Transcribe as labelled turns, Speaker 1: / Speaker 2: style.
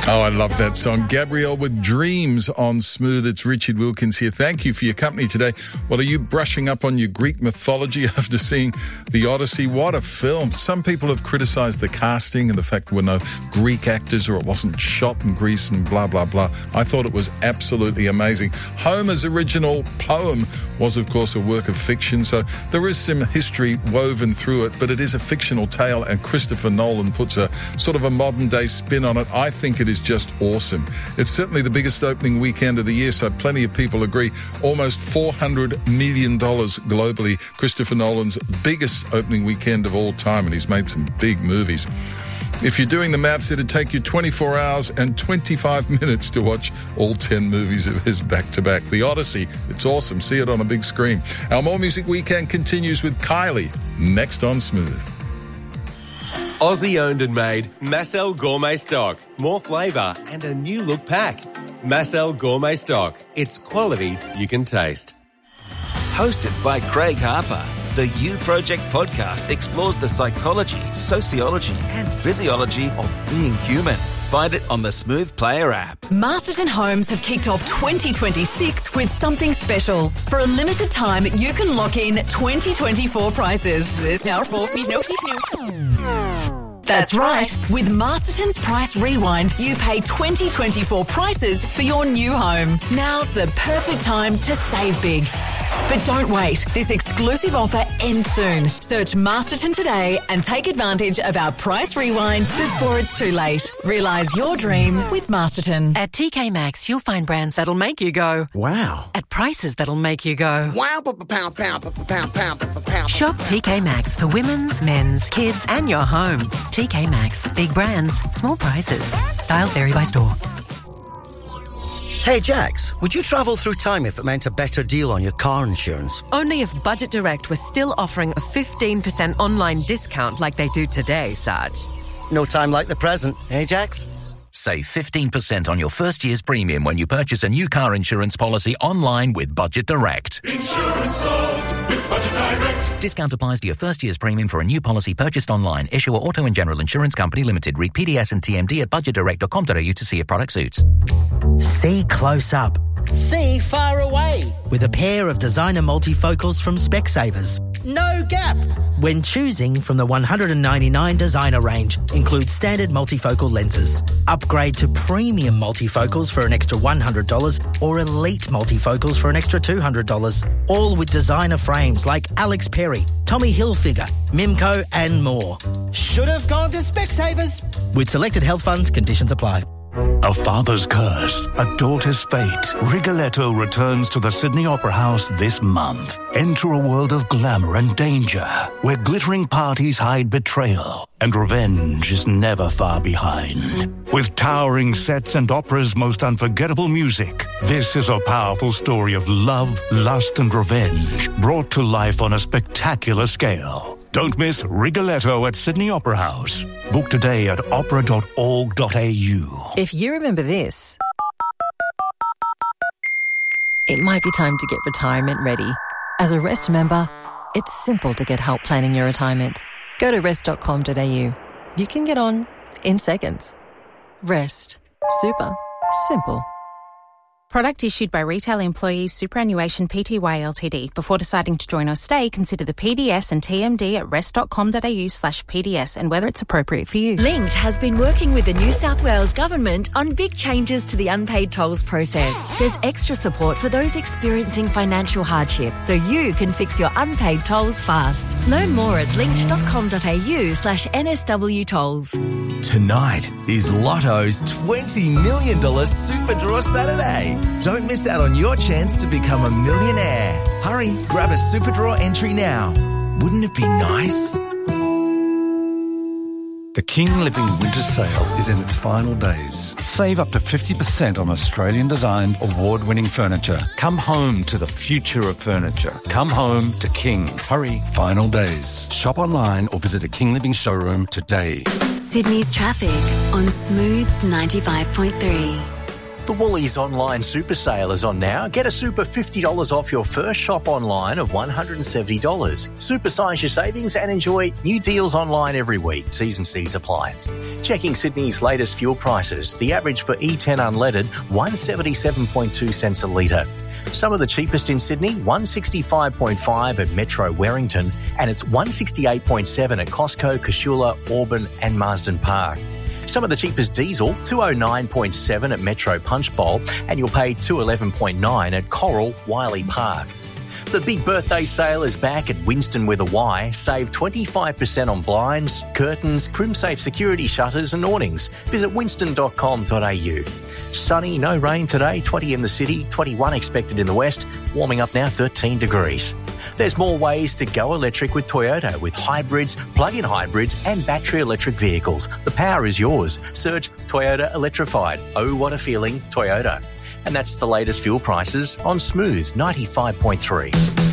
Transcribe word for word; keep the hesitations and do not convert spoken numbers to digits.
Speaker 1: Oh, I love that song. Gabrielle with Dreams on Smooth. It's Richard Wilkins here. Thank you for your company today. Well, are you brushing up on your Greek mythology after seeing The Odyssey? What a film. Some people have criticised the casting and the fact there were no Greek actors or it wasn't shot in Greece and blah, blah, blah. I thought it was absolutely amazing. Homer's original poem was, of course, a work of fiction, so there is some history woven through it, but it is a fictional tale, and Christopher Nolan puts a sort of a modern-day spin on it. I think it is just awesome. It's certainly the biggest opening weekend of the year, so plenty of people agree. Almost four hundred million dollars globally. Christopher Nolan's biggest opening weekend of all time, and he's made some big movies. If you're doing the maths, it'd take you twenty-four hours and twenty-five minutes to watch all ten movies of his back-to-back. The Odyssey, it's awesome. See it on a big screen. Our More Music Weekend continues with Kylie, next on Smooth.
Speaker 2: Aussie owned and made Massel Gourmet Stock. More flavour and a new look pack. Massel Gourmet Stock. It's quality you can taste.
Speaker 3: Hosted by Craig Harper, the You Project podcast explores the psychology, sociology and physiology of being human. Find it on the Smooth Player app.
Speaker 4: Masterton Homes have kicked off twenty twenty-six with something special. For a limited time, you can lock in twenty twenty-four prices. There's now That's right. With Masterton's Price Rewind, you pay twenty twenty-four prices for your new home. Now's the perfect time to save big. But don't wait. This exclusive offer ends soon. Search Masterton today and take advantage of our Price Rewind before it's too late. Realise your dream with Masterton.
Speaker 5: At T K Maxx, you'll find brands that'll make you go,
Speaker 6: wow.
Speaker 5: At prices that'll make you go,
Speaker 6: wow. Pow, pow, pow, pow, pow, pow.
Speaker 5: Shop T K Maxx for women's, men's, kids and your home. T K Maxx. Big brands, small prices. Styles vary by store.
Speaker 7: Hey Jax, would you travel through time if it meant a better deal on your car insurance?
Speaker 8: Only if Budget Direct was still offering a fifteen percent online discount like they do today, Sarge.
Speaker 7: No time like the present, eh Jax?
Speaker 9: Save fifteen percent on your first year's premium when you purchase a new car insurance policy online with Budget Direct.
Speaker 10: Insurance solved with Budget Direct.
Speaker 9: Discount applies to your first year's premium for a new policy purchased online. Issuer Auto and General Insurance Company Limited. Read P D S and T M D at budget direct dot com dot a u to see if product suits.
Speaker 11: See close up.
Speaker 12: See far away.
Speaker 11: With a pair of designer multifocals from Specsavers.
Speaker 12: No gap.
Speaker 11: When choosing from the one hundred ninety-nine designer range, includes standard multifocal lenses. Upgrade to premium multifocals for an extra one hundred dollars or elite multifocals for an extra two hundred dollars. All with designer frames like Alex Perry, Tommy Hilfiger, Mimco and more.
Speaker 12: Should have gone to Specsavers.
Speaker 11: With selected health funds, conditions apply.
Speaker 13: A father's curse, a daughter's fate. Rigoletto returns to the Sydney Opera House this month. Enter a world of glamour and danger, where glittering parties hide betrayal, and revenge is never far behind. With towering sets and opera's most unforgettable music, this is a powerful story of love, lust, and revenge, brought to life on a spectacular scale. Don't miss Rigoletto at Sydney Opera House. Book today at opera dot org dot a u.
Speaker 14: If you remember this, it might be time to get retirement ready. As a Rest member, it's simple to get help planning your retirement. Go to rest dot com dot a u. You can get on in seconds. Rest. Super. Simple.
Speaker 15: Product issued by Retail Employees Superannuation Pty Ltd. Before deciding to join or stay, consider the P D S and T M D at rest dot com dot a u slash P D S and whether it's appropriate for you.
Speaker 16: Linked has been working with the New South Wales Government on big changes to the unpaid tolls process. There's extra support for those experiencing financial hardship, so you can fix your unpaid tolls fast. Learn more at linked dot com dot a u slash N S W tolls.
Speaker 3: Tonight is Lotto's twenty million dollars Super Draw Saturday. Don't miss out on your chance to become a millionaire. Hurry, grab a Super Draw entry now. Wouldn't it be nice?
Speaker 17: The King Living Winter Sale is in its final days. Save up to fifty percent on Australian-designed, award-winning furniture. Come home to the future of furniture. Come home to King. Hurry, final days. Shop online or visit a King Living showroom today.
Speaker 18: Sydney's traffic on Smooth ninety-five point three. The Woolies online super sale is on now. Get a super fifty dollars off your first shop online of one hundred seventy dollars. Supersize your savings and enjoy new deals online every week. T's and C's apply. Checking Sydney's latest fuel prices. The average for E ten unleaded, one hundred seventy-seven point two cents a litre. Some of the cheapest in Sydney, one hundred sixty-five point five at Metro Warrington, and it's one hundred sixty-eight point seven at Costco, Casula, Auburn and Marsden Park. Some of the cheapest diesel, two hundred nine point seven at Metro Punchbowl, and you'll pay two hundred eleven point nine at Coral, Wiley Park. The big birthday sale is back at Winston with a Y. Save twenty-five percent on blinds, curtains, CrimSafe security shutters and awnings. Visit winston dot com dot a u. Sunny, no rain today, twenty in the city, twenty-one expected in the west, warming up now thirteen degrees. There's more ways to go electric with Toyota, with hybrids, plug-in hybrids and battery electric vehicles. The power is yours. Search Toyota Electrified. Oh, what a feeling, Toyota. And that's the latest fuel prices on Smooth ninety-five point three.